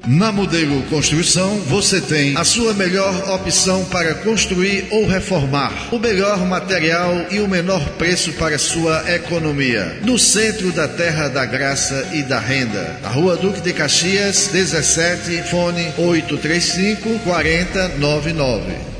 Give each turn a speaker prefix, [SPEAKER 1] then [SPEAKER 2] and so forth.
[SPEAKER 1] Na Modelo Construção, você tem a sua melhor opção para construir ou reformar. O melhor material e o menor preço para sua economia. No centro da Terra da Graça e da Renda. Na Rua Duque de Caxias, 17, fone 835-4099.